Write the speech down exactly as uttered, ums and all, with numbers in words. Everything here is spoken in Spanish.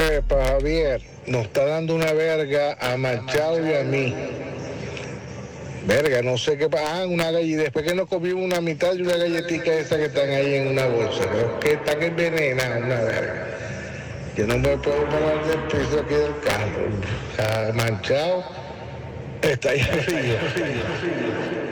Epa, Javier, nos está dando una verga a Machado y a mí. Verga, no sé qué pasa. Ah, una galleta. Después que nos comimos una mitad de una galletita esa que están ahí en una bolsa. Creo que están envenenadas, una verga. Yo no me puedo parar del piso aquí del carro. O sea, Manchado está ahí arriba.